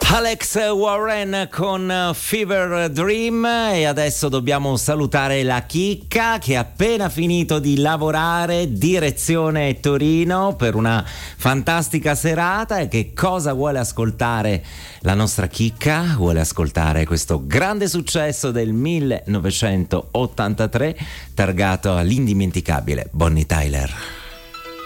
Alex Warren con Fever Dream. E adesso dobbiamo salutare la chicca che ha appena finito di lavorare, direzione Torino, per una fantastica serata. E che cosa vuole ascoltare la nostra chicca? Vuole ascoltare questo grande successo del 1983 targato all'indimenticabile Bonnie Tyler.